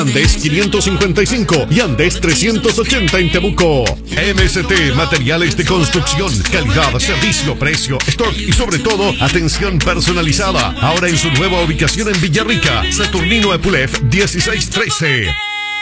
Andes 555 y Andes 380 en Temuco. MST Materiales de Construcción, calidad, servicio, precio, stock y sobre todo atención personalizada. Ahora en su nueva ubicación en Villarrica, Saturnino Epulef 1613.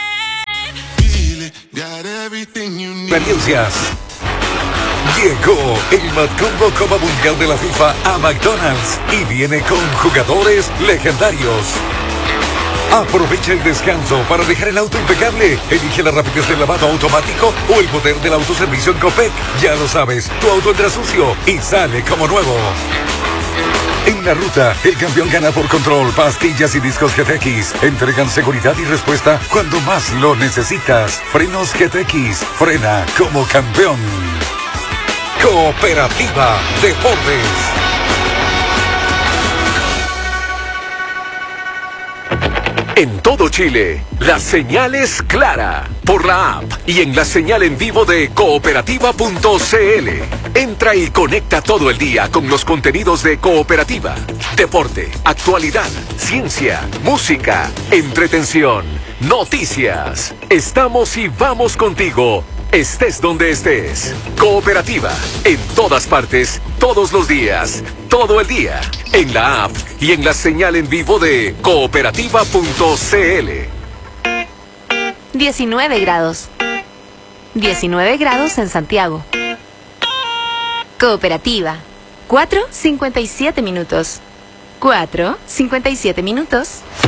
Experiencias. Llegó el Matcombo Copa Mundial de la FIFA a McDonald's y viene con jugadores legendarios. Aprovecha el descanso para dejar el auto impecable. Elige la rapidez del lavado automático o el poder del autoservicio en Copec. Ya lo sabes, tu auto entra sucio y sale como nuevo. En la ruta, el campeón gana por control. Pastillas y discos GTX entregan seguridad y respuesta cuando más lo necesitas. Frenos GTX, frena como campeón. Cooperativa Deportes. En todo Chile, la señal es clara por la app y en la señal en vivo de cooperativa.cl. Entra y conecta todo el día con los contenidos de Cooperativa. Deporte, actualidad, ciencia, música, entretención, noticias. Estamos y vamos contigo. Estés donde estés. Cooperativa, en todas partes, todos los días, todo el día, en la app y en la señal en vivo de cooperativa.cl. 19 grados. 19 grados en Santiago. Cooperativa. 4:57 minutos. 4:57 minutos.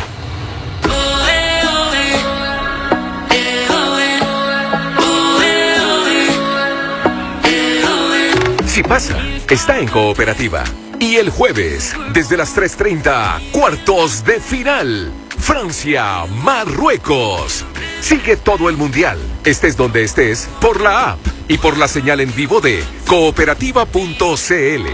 Si pasa, está en Cooperativa. Y el jueves, desde las 3:30, cuartos de final. Francia, Marruecos. Sigue todo el mundial, estés donde estés, por la app y por la señal en vivo de cooperativa.cl.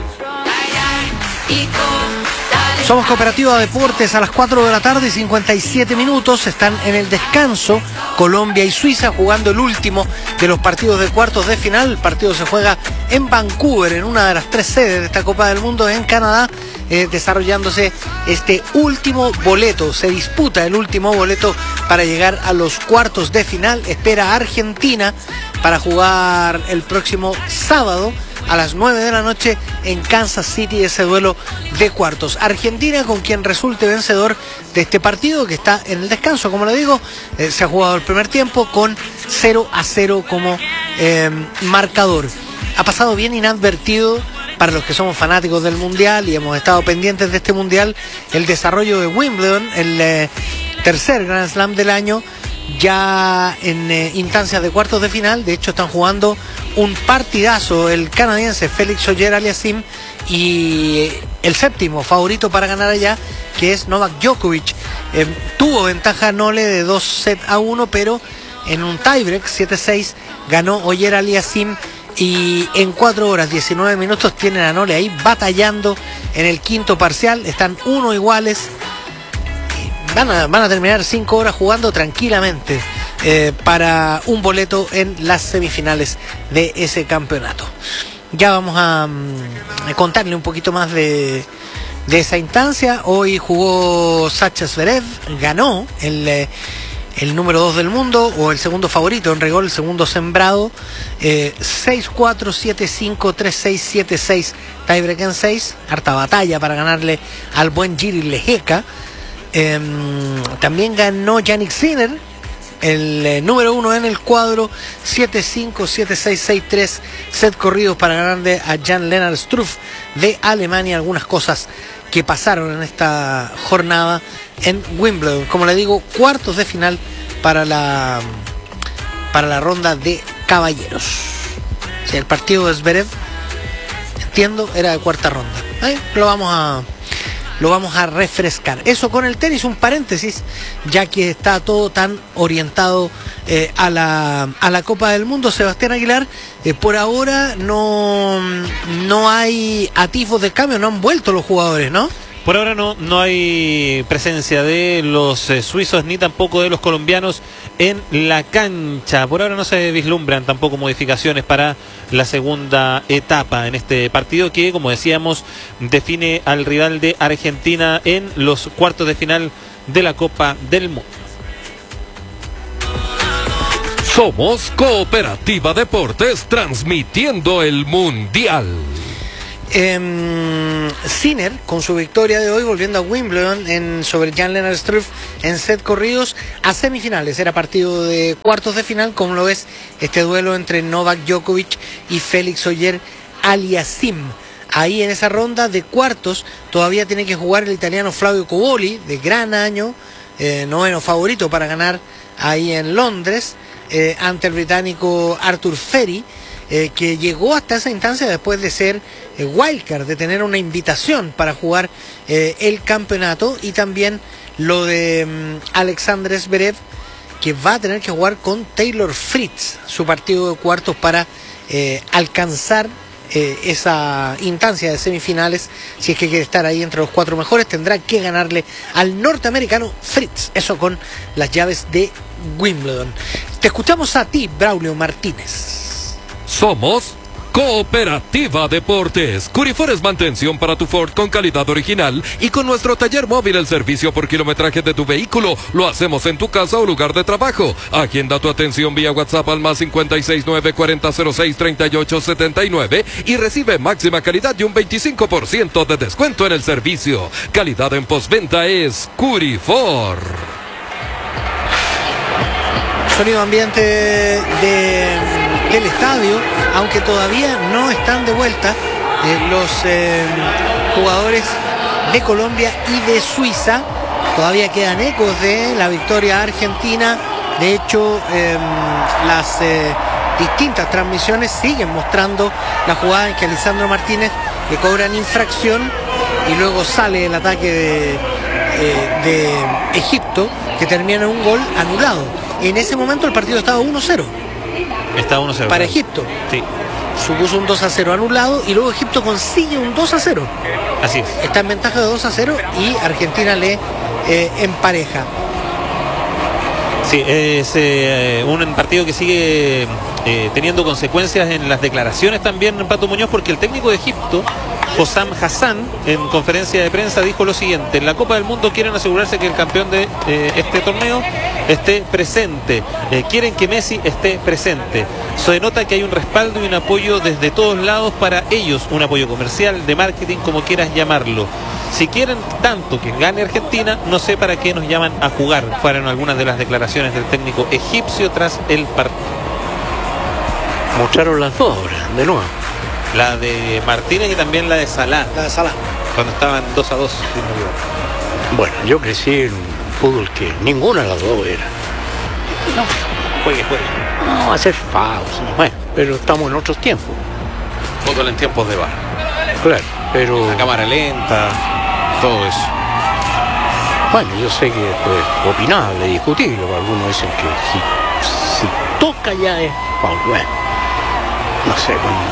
Somos Cooperativa Deportes a las 4 de la tarde y 57 minutos. Están en el descanso Colombia y Suiza jugando el último de los partidos de cuartos de final. El partido se juega en Vancouver, en una de las 3 sedes de esta Copa del Mundo en Canadá, desarrollándose este último boleto. Se disputa el último boleto para llegar a los cuartos de final. Espera a Argentina para jugar el próximo sábado a las 9 de la noche en Kansas City, ese duelo de cuartos. Argentina, con quien resulte vencedor de este partido, que está en el descanso, como le digo, se ha jugado el primer tiempo con 0-0 como marcador. Ha pasado bien inadvertido para los que somos fanáticos del Mundial y hemos estado pendientes de este Mundial, el desarrollo de Wimbledon, el tercer Grand Slam del año, ya en instancias de cuartos de final. De hecho, están jugando un partidazo el canadiense Félix Auger-Aliassime y el séptimo favorito para ganar allá, que es Novak Djokovic. Tuvo ventaja Nole de 2-1, pero en un tiebreak 7-6 ganó Auger-Aliassime y en 4 horas 19 minutos tienen a Nole ahí batallando en el quinto parcial. Están 1 iguales. Van a terminar 5 horas jugando tranquilamente para un boleto en las semifinales de ese campeonato. Ya vamos a contarle un poquito más de esa instancia. Hoy jugó Sasha Zverev, ganó el número 2 del mundo, o el segundo favorito en rigor, el segundo sembrado, 6-4, 7-5, 3-6, 7-6, tiebreak en 6, harta batalla para ganarle al buen Jiri Lehecka. También ganó Jannik Sinner, el número 1 en el cuadro, 7-5, 7-6, 6-3, set corridos para ganarle a Jan-Lennard Struff de Alemania. Algunas cosas que pasaron en esta jornada en Wimbledon. Como le digo, cuartos de final para la ronda de caballeros. Si el partido de Zverev, entiendo, era de cuarta ronda. Lo vamos a refrescar. Eso con el tenis, un paréntesis, ya que está todo tan orientado a la Copa del Mundo. Sebastián Aguilar, por ahora no hay atisbos de cambio, no han vuelto los jugadores, ¿no? Por ahora no hay presencia de los suizos ni tampoco de los colombianos en la cancha. Por ahora no se vislumbran tampoco modificaciones para la segunda etapa en este partido que, como decíamos, define al rival de Argentina en los cuartos de final de la Copa del Mundo. Somos Cooperativa Deportes, transmitiendo el Mundial. Sinner, con su victoria de hoy, volviendo a Wimbledon sobre Jan-Lennard Struff en set corridos a semifinales. Era partido de cuartos de final, como lo es este duelo entre Novak Djokovic y Félix Auger-Aliassime. Ahí en esa ronda de cuartos todavía tiene que jugar el italiano Flavio Cobolli, de gran año, noveno favorito para ganar ahí en Londres, ante el británico Arthur Ferry, que llegó hasta esa instancia después de ser wildcard, de tener una invitación para jugar el campeonato, y también lo de Alexander Zverev, que va a tener que jugar con Taylor Fritz su partido de cuartos para alcanzar esa instancia de semifinales. Si es que quiere estar ahí entre los cuatro mejores, tendrá que ganarle al norteamericano Fritz, eso con las llaves de Wimbledon. Te escuchamos a ti, Braulio Martínez. Somos Cooperativa Deportes. Curifor es mantención para tu Ford con calidad original, y con nuestro taller móvil el servicio por kilometraje de tu vehículo lo hacemos en tu casa o lugar de trabajo. Agenda tu atención vía WhatsApp al más 569-4006-3879 y recibe máxima calidad y un 25% de descuento en el servicio. Calidad en postventa es Curifor. Sonido ambiente del estadio, aunque todavía no están de vuelta los jugadores de Colombia y de Suiza. Todavía quedan ecos de la victoria argentina. De hecho, las distintas transmisiones siguen mostrando la jugada en que Lisandro Martínez le cobran infracción y luego sale el ataque de Egipto, que termina en un gol anulado. En ese momento el partido estaba 1-0. Está 1-0. Para Egipto. Sí. Supuso un 2-0 anulado y luego Egipto consigue un 2-0. Así es. Está en ventaja de 2-0 y Argentina le empareja. Sí, es un partido que sigue teniendo consecuencias en las declaraciones también, Pato Muñoz, porque el técnico de Egipto, Hossam Hassan, en conferencia de prensa dijo lo siguiente: en la Copa del Mundo quieren asegurarse que el campeón de este torneo esté presente, quieren que Messi esté presente. Se nota que hay un respaldo y un apoyo desde todos lados para ellos, un apoyo comercial, de marketing, como quieras llamarlo. Si quieren tanto que gane Argentina, no sé para qué nos llaman a jugar, fueron algunas de las declaraciones del técnico egipcio tras el partido. Mostraron las dos ahora, de nuevo. La de Martínez y también la de Salah. La de Salah. Cuando estaban 2-2. Bueno, yo crecí en fútbol que ninguna de las dos era. No, juegue. No, hacer fouls. Bueno, pero estamos en otros tiempos. Fútbol en tiempos de VAR. Claro, pero... La cámara lenta, todo eso. Bueno, yo sé que esto es opinable, discutible. Algunos dicen que si toca ya es foul. Bueno, no sé,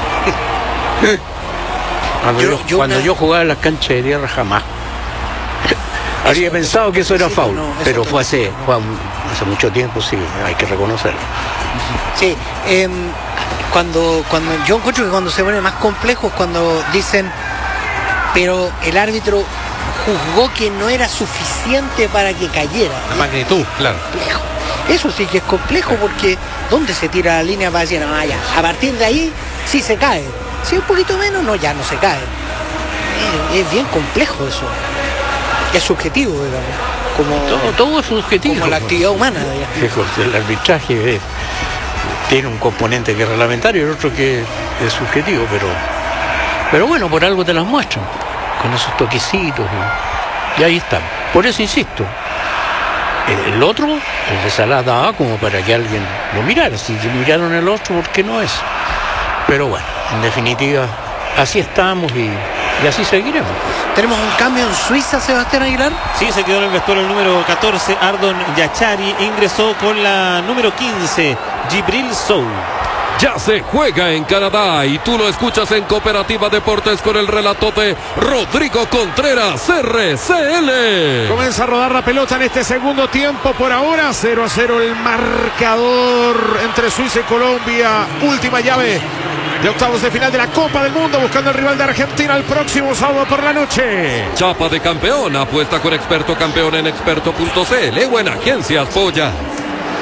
cuando yo jugaba en las canchas de tierra jamás habría pensado que eso era foul, no, pero fue hace mucho tiempo, sí, hay que reconocerlo. Sí, cuando yo encuentro que cuando se pone más complejo es cuando dicen, pero el árbitro juzgó que no era suficiente para que cayera. La magnitud, claro. Complejo. Eso sí que es complejo, porque ¿dónde se tira la línea para decir, no, ya, a partir de ahí sí se cae? Si un poquito menos, no, ya no se cae. Es bien complejo eso. Es subjetivo, digamos. Todo es subjetivo. Como la actividad humana. El arbitraje tiene un componente que es reglamentario y el otro que es subjetivo, pero bueno, por algo te las muestran, con esos toquecitos. Y ahí están. Por eso insisto. El otro, el de Salah, daba como para que alguien lo mirara. Si miraron el otro, ¿por qué no es? Pero bueno, en definitiva, así estamos y así seguiremos. Tenemos un cambio en Suiza, Sebastián Aguilar. Sí, se quedó en el vestuario el número 14, Ardon Yachari, ingresó con la número 15, Gibril Sow. Ya se juega en Canadá y tú lo escuchas en Cooperativa Deportes con el relato de Rodrigo Contreras, RCL. Comienza a rodar la pelota en este segundo tiempo. Por ahora 0-0 el marcador entre Suiza y Colombia. Última llave de octavos de final de la Copa del Mundo, buscando el rival de Argentina el próximo sábado por la noche. Chapa de campeón, apuesta con Experto Campeón en experto.cl o en Agencias Polla.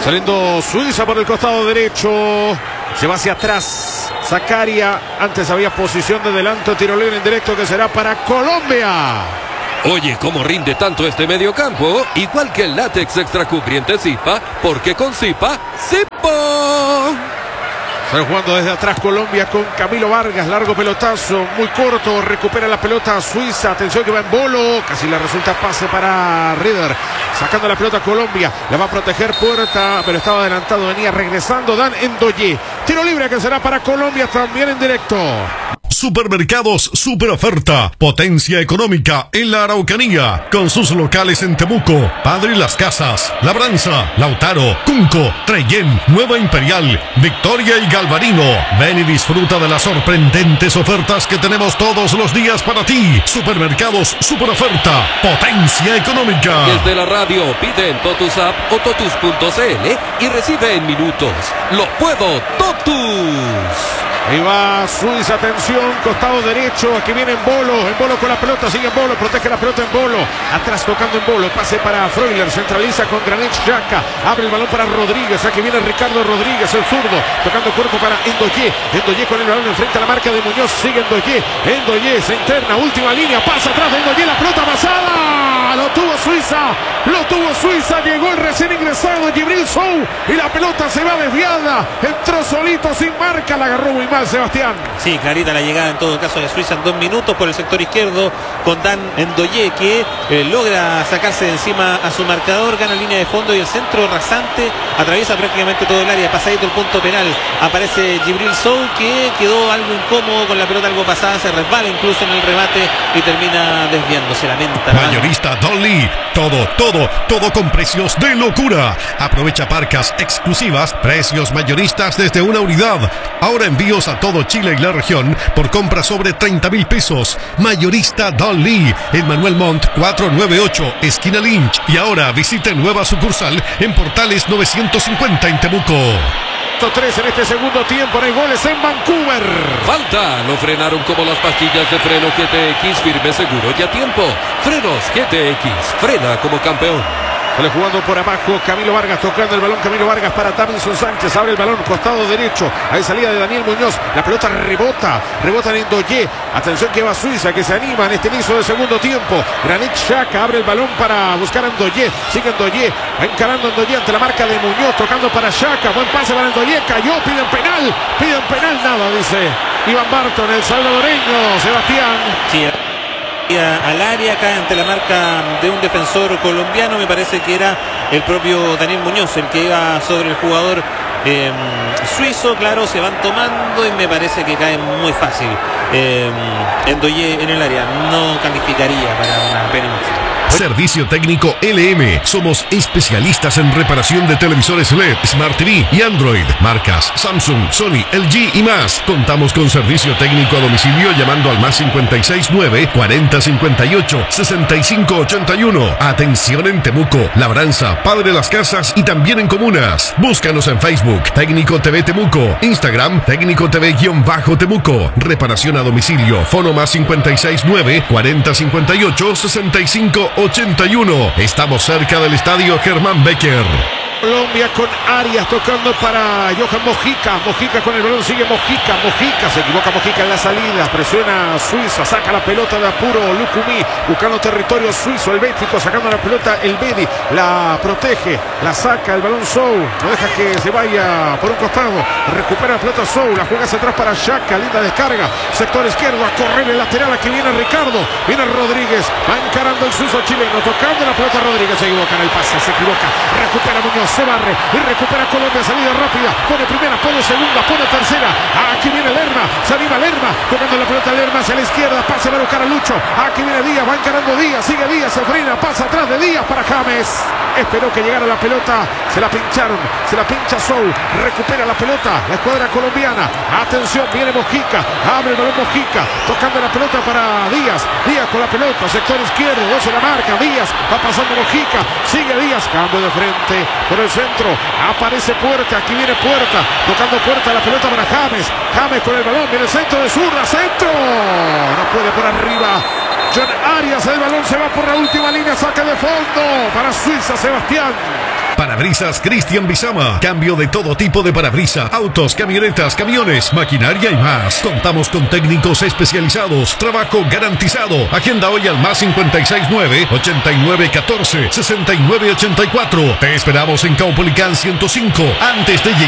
Saliendo Suiza por el costado derecho. Se va hacia atrás. Zakaria. Antes había posición de adelanto. Tiro libre en directo que será para Colombia. Oye, ¿cómo rinde tanto este mediocampo? Igual que el látex extra cubriente Zipa, porque con Zipa, ¡Zipa! Está jugando desde atrás Colombia con Camilo Vargas. Largo pelotazo, muy corto. Recupera la pelota Suiza. Atención que va en bolo. Casi le resulta pase para Rieder. Sacando la pelota Colombia. La va a proteger Puerta, pero estaba adelantado. Venía regresando Dan Ndoye. Tiro libre que será para Colombia también en directo. Supermercados Super Oferta, potencia económica en la Araucanía, con sus locales en Temuco, Padre Las Casas, Labranza, Lautaro, Cunco, Trellén, Nueva Imperial, Victoria y Galvarino. Ven y disfruta de las sorprendentes ofertas que tenemos todos los días para ti. Supermercados Super Oferta, potencia económica. Desde la radio pide en Totus App o totus.cl y recibe en minutos. ¡Lo puedo, Totus! Ahí va Suiza, atención, costado derecho, aquí viene en bolo con la pelota, sigue en bolo, protege la pelota en bolo, atrás tocando en bolo, pase para Freuler, centraliza con Granit Xhaka, abre el balón para Rodríguez, aquí viene Ricardo Rodríguez, el zurdo, tocando cuerpo para Ndoye con el balón enfrente a la marca de Muñoz, sigue Ndoye se interna, última línea, pasa atrás de Ndoye, la pelota pasada, lo tuvo Suiza, llegó el recién ingresado Djibril Sow y la pelota se va desviada, entró solito sin marca, la agarró muy mal Sebastián. Sí, clarita la llegada en todo caso de Suiza en 2 minutos por el sector izquierdo con Dan Ndoye que logra sacarse de encima a su marcador, gana línea de fondo y el centro rasante atraviesa prácticamente todo el área, pasadito el punto penal, aparece Djibril Sow que quedó algo incómodo con la pelota algo pasada, se resbala incluso en el remate y termina desviándose, lamenta. Mayorista Dolly, todo con precios de locura. Aprovecha parcas exclusivas, precios mayoristas desde una unidad. Ahora envíos a todo Chile y la región por compra sobre 30,000 pesos. Mayorista Dolly en Manuel Montt 498, esquina Lynch. Y ahora visite nueva sucursal en Portales 950 en Temuco. 3 en este segundo tiempo, no hay goles en Vancouver. Falta, lo frenaron como las pastillas de freno GTX, firme, seguro y a tiempo. Frenos GTX, frena como campeón. Sale jugando por abajo Camilo Vargas, tocando el balón Camilo Vargas para Davinson Sánchez, abre el balón, costado derecho, hay salida de Daniel Muñoz, la pelota rebota en Ndoye, atención que va Suiza, que se anima en este inicio del segundo tiempo, Granit Xhaka abre el balón para buscar a Ndoye, sigue Ndoye, va encarando Ndoye ante la marca de Muñoz, tocando para Xhaka, buen pase para Ndoye, cayó, piden penal, nada, dice Iván Barton, el salvadoreño, Sebastián. Sí. Al área acá ante la marca de un defensor colombiano, me parece que era el propio Daniel Muñoz el que iba sobre el jugador suizo, claro, se van tomando y me parece que cae muy fácil Ndoye en el área, no calificaría para una pena máxima. Servicio técnico LM. Somos especialistas en reparación de televisores LED, Smart TV y Android. Marcas Samsung, Sony, LG y más. Contamos con servicio técnico a domicilio llamando al más 569 40 58 65 81. Atención en Temuco, Labranza, Padre Las Casas y también en comunas. Búscanos en Facebook, Técnico TV Temuco, Instagram, Técnico TV-Temuco. Reparación a domicilio, fono más 569 40 58 65 81. Estamos cerca del estadio Germán Becker. Colombia con Arias tocando para Johan Mojica con el balón, sigue Mojica, se equivoca Mojica en la salida, presiona Suiza, saca la pelota de apuro Lucumí, buscando territorio suizo, el Bético sacando la pelota, el Bedi la protege, la saca el balón Sow, no deja que se vaya por un costado, recupera la pelota Sow, la juega hacia atrás para Xhaka, linda descarga, sector izquierdo, a correr el lateral, aquí viene Ricardo, viene Rodríguez, va encarando el suizo chileno, tocando la pelota Rodríguez, se equivoca en el pase, recupera Muñoz, se barre y recupera Colombia, salida rápida, pone primera, pone segunda, pone tercera, aquí viene Lerma, se anima Lerma, tocando la pelota Lerma hacia la izquierda, pase para buscar a Lucho, aquí viene Díaz, va encarando Díaz, sigue Díaz, se frena, pasa atrás de Díaz para James, esperó que llegara la pelota, se la pincharon, se la pincha Sow, recupera la pelota, la escuadra colombiana, atención, viene Mojica, abre el balón Mojica, tocando la pelota para Díaz con la pelota, sector izquierdo, 12 la marca, Díaz, va pasando Mojica, sigue Díaz, cambio de frente, por el centro, aparece Puerta, aquí viene Puerta, tocando Puerta, la pelota para James con el balón, viene el centro de zurda, centro, no puede por arriba, John Arias, el balón se va por la última línea, saque de fondo para Suiza, Sebastián. Parabrisas Cristian Bizama. Cambio de todo tipo de parabrisas, autos, camionetas, camiones, maquinaria y más. Contamos con técnicos especializados. Trabajo garantizado. Agenda hoy al más 569-8914-6984. Te esperamos en Caupolicán 105 antes de llegar